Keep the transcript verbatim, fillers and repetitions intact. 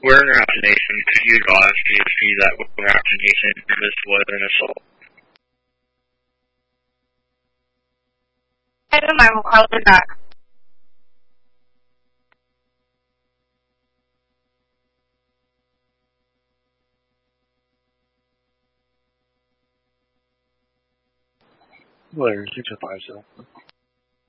We're in Raptor Nation. Could you advise P S P that we're Raptor Nation this was an assault? Item, I will call it back. Blair, six oh five, so.